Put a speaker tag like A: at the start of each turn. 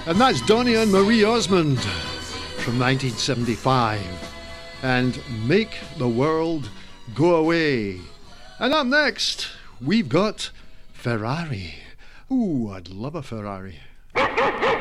A: And that's Donny and Marie Osmond from 1975 and Make the World Go Away. And up next, we've got Ferrari. Ooh, I'd love a Ferrari.